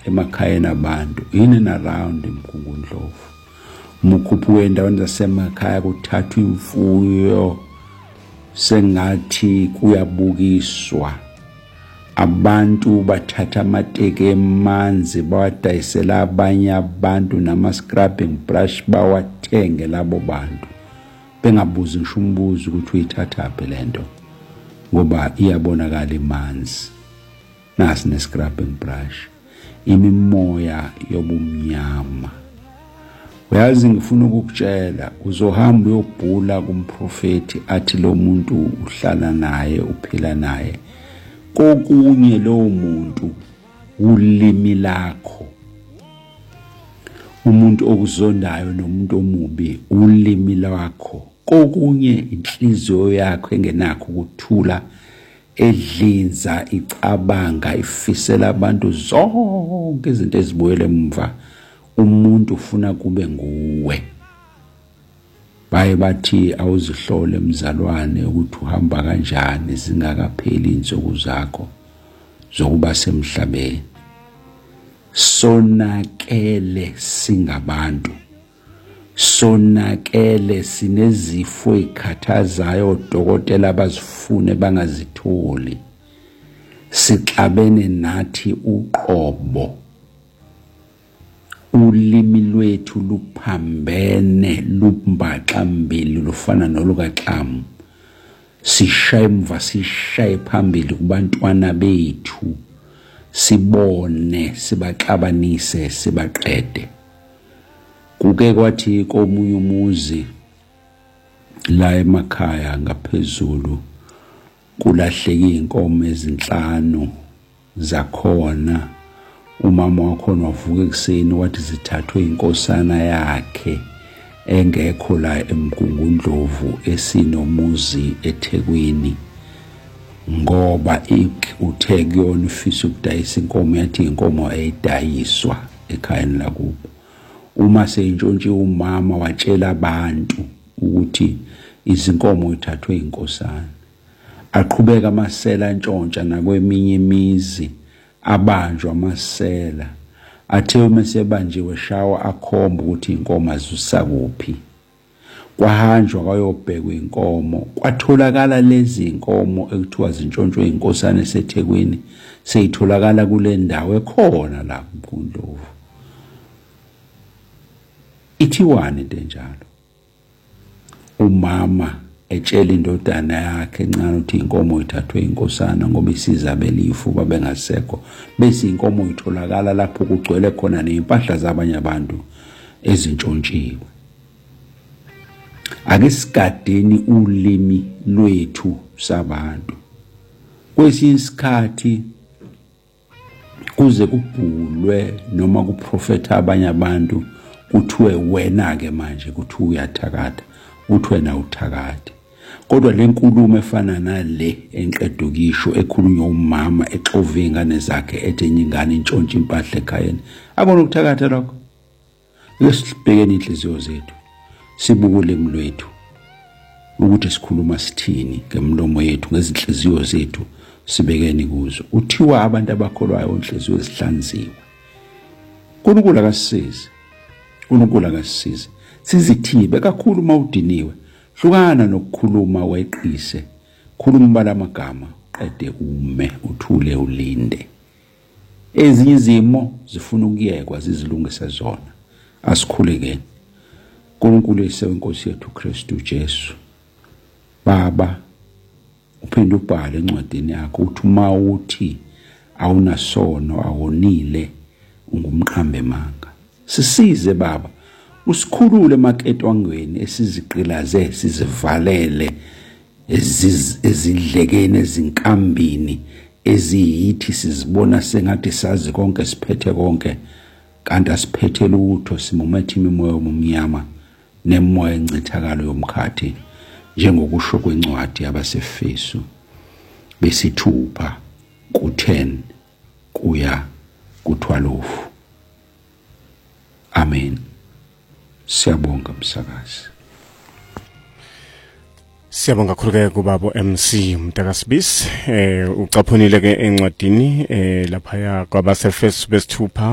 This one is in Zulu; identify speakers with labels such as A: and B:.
A: emakhaya abantu in and around eMgungundlovu. Mukhuphuke endaweni zasemakhaya kuthathwa imfuyo sengathi kuyabukiswa. Abantu bathatha amateke emanzi bawadayisela abanye abantu nama-scrubbing brush bawathenge labo bantu. Bengabuzi ngisho umbuzo ukuthi uyithathaphi lento ngoba iyabonakala imanzi. Nasi ne-scrubbing brush. Imimoya yobumnyama. Uyazi ngifuna ukukutshela uzohamba uyobhula kumprofeti athi lo muntu uhlala naye uphila naye. Kokunye lo muntu ulimi lakho. Umuntu okuzondayo nomuntu omubi ulimi lakho. Kokunye inhliziyo yakho engenakho ukuthula edlinza icabanga ifisela abantu zonke izinto ezibuyele emva. Umuntu ufuna kube nguwe. Baye bathi awuzihlole mzalwane ukuthi uhamba kanjani zingakapheli insuku zakho zokuba semhlabeni. Sonakele singabantu. Sonakele sinezifo ezikhathazayo odokotela abazifune bangazitholi. Sixabene nathi uqobo. Ulimi lwethu luphambene lumbaxa mbili lufana nolukaXamu. Sishaye emva sishaye phambili kubantwana bethu. Sibone sibaxabanise sibaqede. Kuke kwathi komunye umuzi la emakhaya ngaphezulu kulahleke inkomo ezinhlanu zakhona. Umama wakhona wavuka ekseni wathi zithathwe inkosana yakhe engekho la eMgungundlovu esinomuzi eThekwini ngoba uthe kuyona ufisa ukudayisa inkomo yathi inkomo ayidayiswa ekhayeni lakubo. Uma seyintshontshe umama watshela abantu ukuthi izinkomo ithathwe inkosana. Aqhubeka amasela ntshontsha nakweminye imizi abanjwa amasela. Athe uma sebanjiwe shawa akhomba ukuthi inkomo azusa kuphi. Kwahanjwa kwayobhekwa inkomo kwatholakala lezi inkomo ekuthiwa zintshontshwe inkosana eseThekwini seyitholakala kule ndawo ekhona la eMgungundlovu. Ithiwane into enjalo. Umama etshela indodana yakhe encane ukuthi inkomo ithathwe inkosana ngoba isizabela ifuba bengasekho. Bese inkomo itholakala lapho kugcwele khona neimpahla zabanye abantu ezintshontshiwe. Ake sigadeni ulimi lwethu sabantu. Kwesinye isikhathi kuze kubhulwe noma kuprofeta abanye abantu kuthiwe wena ke manje kuthi uyathakatha uthi wena uthakatha. Kodwa lenkulumo efana nale enqedwe ukisho ekhulunywa umama exove ingane zakhe ethenye ingane intshontshe impahla ekhayeni. Akona ukuthakatha lokho. Lesibhekene inhliziyo zethu. Sibuke ulimi lwethu ukuthi sikhuluma sithini ngemlomo yethu ngezinhliziyo zethu sibekeni kuzo. Uthiwa abantu abakholwayo inhliziyo ezihlanziwe. uNkulunkulu akasisize. uNkulunkulu akasisize. Sizithibe kakhulu mawudiniwe. Hlukana nokukhuluma weqise. Khuluma balamagama qede ume uthule ulinde. Ezinye izimo zifuna ukuyekwa zizilungise zona. Asikhulekeni. uNkulunkulu esewenkosi yethu Kristu Jesu. Baba uphinde ubhale encwadini yakho uthi uma uthi awunasono awonile ungumqambe manga. Sisize Baba usikhulule emaketwangweni esiziqilaze sizivalele ezidlekene ezinkambini eziyithi sizibona sengathi sazi konke siphethe konke kanti asiphethe lutho simumethe imimoya omnyama nemoya encithakalo yomkhathi njengokusho kwencwadi yabaseFesu besithupha ku10 kuya ku12. Amen. Siyabonga msakazi.
B: Siyabonga kakhulu kubaba MC Mtakasibisi ucaphunile ke encwadini lapha ya kwabaseFesu besithupha